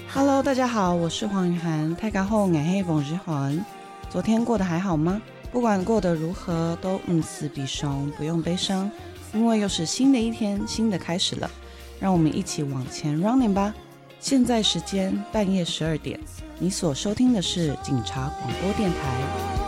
Hello， 大家好，我是黄雨涵。大家好，我是冯日涵。昨天过得还好吗？不管过得如何，都死比熊，不用悲伤，因为又是新的一天，新的开始了。让我们一起往前 running 吧。现在时间半夜12点，你所收听的是警察广播电台。